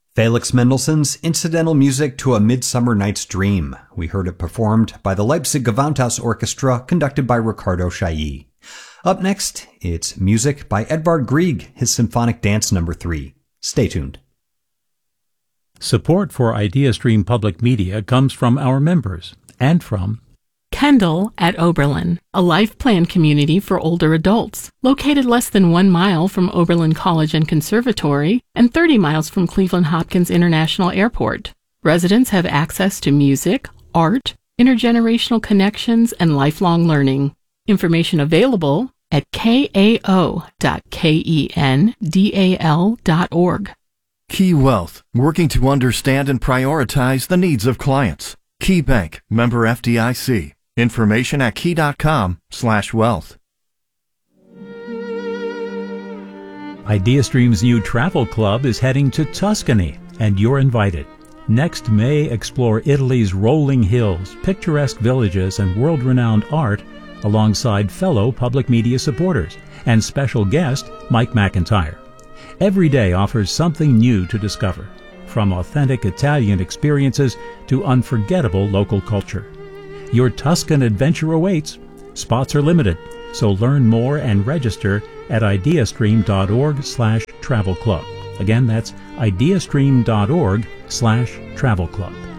Felix Mendelssohn's incidental music to A Midsummer Night's Dream. We heard it performed by the Leipzig Gewandhaus Orchestra, conducted by Ricardo Chailly. Up next, it's music by Edvard Grieg, his Symphonic Dance No. 3. Stay tuned. Support for IdeaStream Public Media comes from our members and from Kendall at Oberlin, a life plan community for older adults, located less than 1 mile from Oberlin College and Conservatory and 30 miles from Cleveland Hopkins International Airport. Residents have access to music, art, intergenerational connections, and lifelong learning. Information available at kao.kendal.org. Key Wealth, working to understand and prioritize the needs of clients. Key Bank, member FDIC. Information at key.com/wealth. IdeaStream's new travel club is heading to Tuscany, and you're invited. Next May, explore Italy's rolling hills, picturesque villages, and world-renowned art alongside fellow public media supporters and special guest Mike McIntyre. Every day offers something new to discover, from authentic Italian experiences to unforgettable local culture. Your Tuscan adventure awaits. Spots are limited, so learn more and register at ideastream.org/travel club. Again, that's ideastream.org/travel club.